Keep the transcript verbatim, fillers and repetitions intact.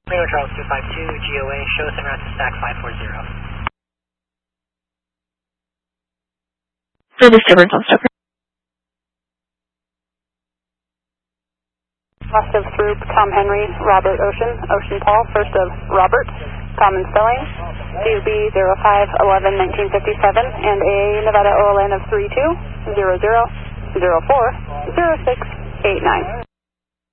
Leo Charles two five two, G O A, show us en route to stack five four zero. For disturbance on Stoker. Last of Throop, Tom Henry, Robert Ocean, Ocean Paul, first of Robert, common spelling, C U B zero five eleven nineteen fifty-seven, and A A Nevada O L N of three two zero zero zero four zero six eight nine.